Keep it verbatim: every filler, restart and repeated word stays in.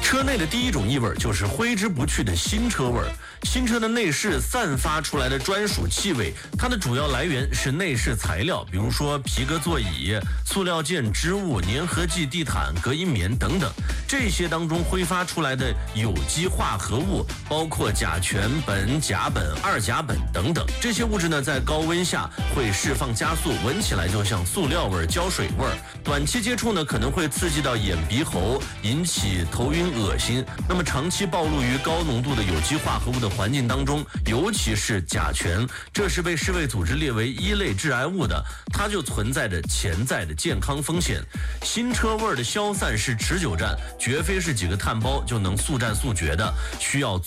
车内的第一种异味就是挥之不去的新车味儿。新车的内饰散发出来的专属气味，它的主要来源是内饰材料，比如说皮革座椅、塑料件、织物、粘合剂、地毯、隔音棉等等。这些当中挥发出来的有机化合物，包括甲醛、苯、甲苯、二甲苯等等。这些物质呢，在高温下会释放加速，闻起来就像塑料味、胶水味。短期接触呢，可能会刺激到眼鼻喉，引起头晕恶心。那么长期暴露于高浓度的有机化合物的环境当中，尤其是甲醛，这是被世卫组织列为一类致癌物的，它就存在着潜在的健康风险。新车味的消散是持久战，绝非是几个碳包就能速战速决的，需要